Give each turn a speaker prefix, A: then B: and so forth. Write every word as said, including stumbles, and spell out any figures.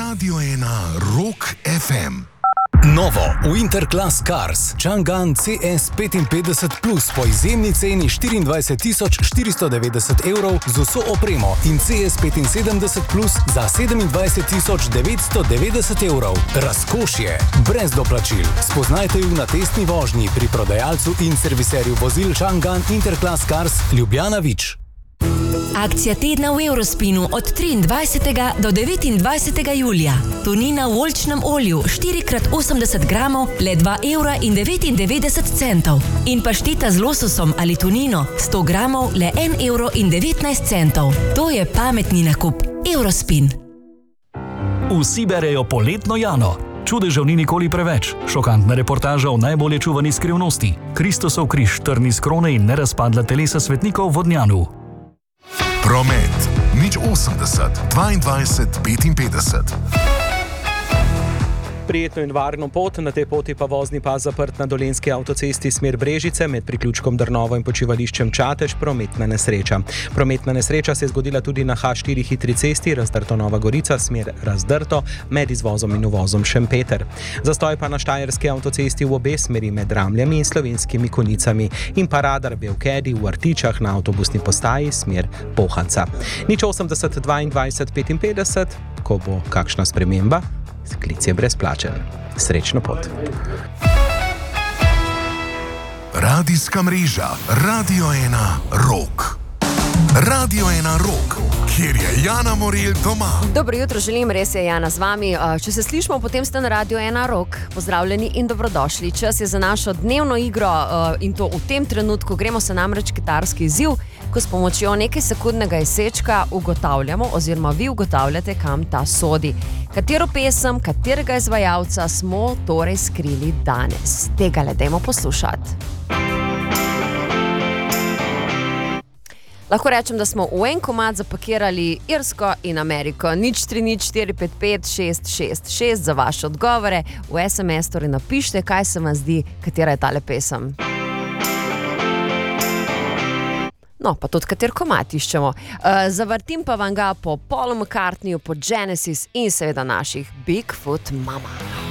A: Radio ena Rock F M.
B: Novo Winter Class Cars Chang'an C S petinpetdeset plus po izjemni ceni štiriindvajset tisoč štiristo devetdeset evrov z vso opremo in C S petinsedemdeset plus za sedemindvajset tisoč devetsto devetdeset evrov. Razkošje, brez doplačil. Spoznajte ju na testni vožnji pri prodajalcu in serviserju vozil Chang'an Interclass Cars Ljubljana Vič.
C: Akcija tedna v Eurospinu od triindvajsetega do devetindvajsetega julija. Tunina v oljčnem olju štiri krat osemdeset gramov, le dva evra in devetindevetdeset centov. In pašteta z lososom ali tunino sto gramov, le en evro in devetnajst centov. To je pametni nakup. Eurospin.
D: Vsi berejo poletno Jano. Čudežev ni nikoli preveč. Šokantna reportaža o najbolje čuvani skrivnosti. Kristosov križ, trni z krone in nerazpadla telesa svetnikov v Vodnjanu.
A: Promet nič osemdeset dvaindvajset petinpetdeset.
E: Prijetno in varno pot, na tej poti pa vozni pas zaprt na dolenjski avtocesti smer Brežice med priključkom Drnovo in počivališčem Čatež, prometna nesreča. Prometna nesreča se je zgodila tudi na H štiri hitri cesti Razdrto Nova Gorica smer Razdrto med izvozom in uvozom Šempeter. Zastoj pa na štajerski avtocesti v obe smeri med Ramljami in Slovenskimi Konjicami in pa radar Bevkedi v Artičah na avtobusni postaji smer Pohanca. nič osemdeset dvaindvajset petinpetdeset, ko bo kakšna sprememba, klic je brezplačen. Srečno pot.
A: Radijska mreža Radio ena Rock. Radio ena Rock, kjer je Jana Morelj doma.
F: Dobro jutro želim, res je Jana z vami. Če se slišimo, potem ste na Radio ena Rock. Pozdravljeni in dobrodošli. Čas je za našo dnevno igro in to v tem trenutku. Gremo se namreč kitarski izziv, ko s pomočjo nekaj sekundnega izsečka ugotavljamo oziroma vi ugotavljate, kam ta sodi. Katero pesem, katerega izvajalca smo torej skrili danes? Tega le dajmo poslušati. Lahko rečem, da smo v en komad zapakirali Irsko in Ameriko. nič tri nič štiri pet pet šest šest šest za vaše odgovore. V es em es torej napišite, kaj se vam zdi, katera je tale pesem. No, pa tudi kater komad iščemo. Uh, zavrtim pa vam ga po Paulu McCartneyju, po Genesis in seveda naših Bigfoot Mama.